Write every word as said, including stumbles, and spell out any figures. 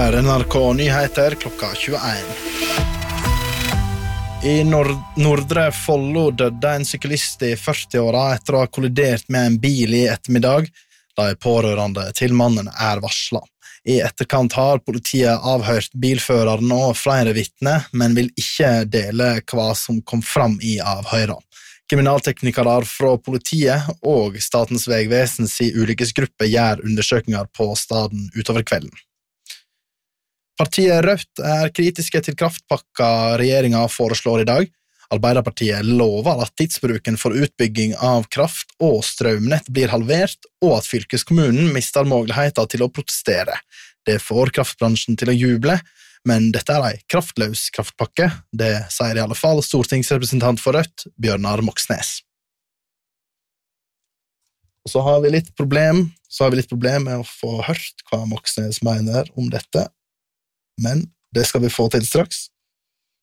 hører N R K Nyheter klokka tjueen. I Nord Nordre Follo døde en syklist i førti-åra etter å ha kollidert med en bil i ettermiddag. De pårørende til mannen er varslet. I etterkant har politiet avhørt bilføreren og flere vitner, men vil ikke dele hva som kom fram i avhøret. Kriminalteknikere fra politiet og Statens vegvesens ulykkesgruppe gjør undersøkelser på staden utover kvelden. Partiet Rødt er kritiske til kraftpakka regjeringen foreslår i dag. Arbeiderpartiet lover at tidsbruken for utbygging av kraft og strømnett blir halvert, og at fylkeskommunen mister muligheten til å protestere. Det får kraftbransjen til å juble, men dette er en kraftløs kraftpakke. Det sier i alle fall stortingsrepresentant for Rødt, Bjørnar Moxnes. Og så har vi litt problem, så har vi litt problem med å få hørt hva Moxnes mener om dette. Men det skal vi få til straks.